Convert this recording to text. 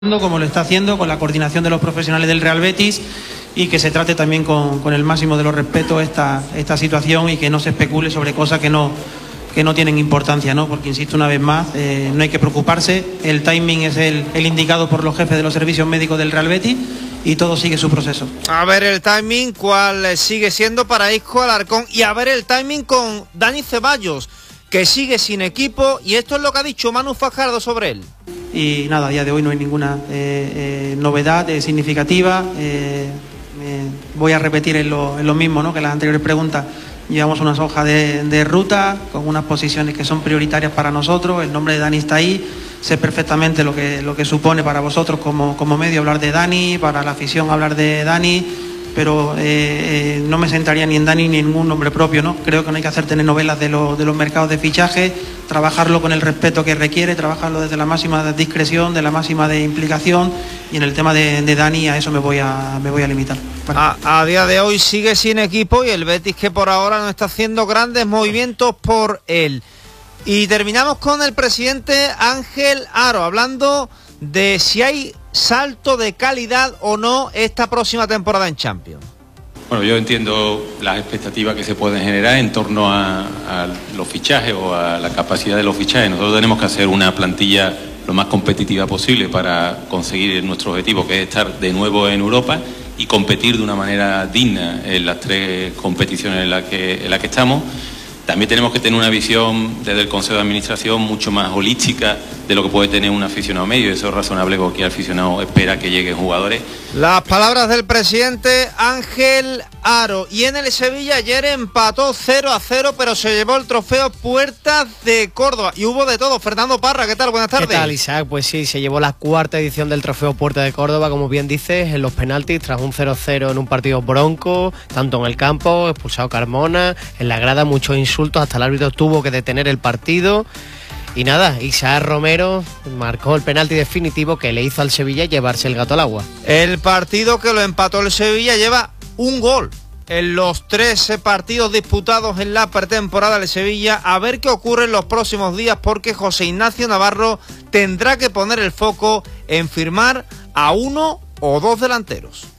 como lo está haciendo con la coordinación de los profesionales del Real Betis, y que se trate también con el máximo de los respetos esta situación, y que no se especule sobre cosas que no tienen importancia, ¿no? Porque insisto una vez más, no hay que preocuparse, el timing es el indicado por los jefes de los servicios médicos del Real Betis y todo sigue su proceso. A ver el timing, cuál sigue siendo para Isco Alarcón, y a ver el timing con Dani Ceballos, que sigue sin equipo, y esto es lo que ha dicho Manu Fajardo sobre él. Y nada, a día de hoy no hay ninguna novedad significativa. Voy a repetir en lo mismo, ¿no?, que las anteriores preguntas. Llevamos unas hojas de ruta con unas posiciones que son prioritarias para nosotros. El nombre de Dani está ahí. Sé perfectamente lo que supone para vosotros como medio hablar de Dani, para la afición hablar de Dani, pero no me sentaría ni en Dani ni en ningún nombre propio, ¿no? Creo que no hay que hacer telenovelas de los mercados de fichaje, trabajarlo con el respeto que requiere, trabajarlo desde la máxima discreción, de la máxima de implicación, y en el tema de Dani a eso me voy a limitar. A día de hoy sigue sin equipo, y el Betis, que por ahora no está haciendo grandes movimientos por él. Y terminamos con el presidente Ángel Aro, hablando de si hay salto de calidad o no esta próxima temporada en Champions. Bueno, yo entiendo las expectativas que se pueden generar en torno a los fichajes o a la capacidad de los fichajes. Nosotros tenemos que hacer una plantilla lo más competitiva posible para conseguir nuestro objetivo, que es estar de nuevo en Europa y competir de una manera digna en las tres competiciones en las que estamos. También tenemos que tener una visión desde el Consejo de Administración mucho más holística de lo que puede tener un aficionado medio. Eso es razonable, porque el aficionado espera que lleguen jugadores. Las palabras del presidente Ángel Aro. Y en el Sevilla ayer empató 0-0, pero se llevó el trofeo Puertas de Córdoba. Y hubo de todo. Fernando Parra, ¿qué tal? Buenas tardes. ¿Qué tal, Isaac? Pues sí, se llevó la cuarta edición del trofeo Puertas de Córdoba, como bien dices, en los penaltis, tras un 0-0 en un partido bronco, tanto en el campo, expulsado Carmona, en la grada muchos insultos, hasta el árbitro tuvo que detener el partido. Y nada, Isaac Romero marcó el penalti definitivo que le hizo al Sevilla llevarse el gato al agua. El partido que lo empató el Sevilla lleva un gol en los 13 partidos disputados en la pretemporada del Sevilla. A ver qué ocurre en los próximos días, porque José Ignacio Navarro tendrá que poner el foco en firmar a uno o dos delanteros.